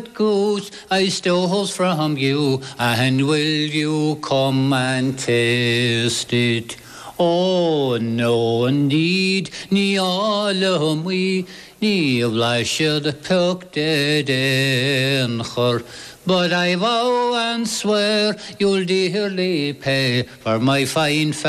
goose I stole from you, and will you come and taste it? Oh, no, indeed, ní all we, ní bhlaise the puck dead in chur. But I vow and swear you'll dearly pay for my fine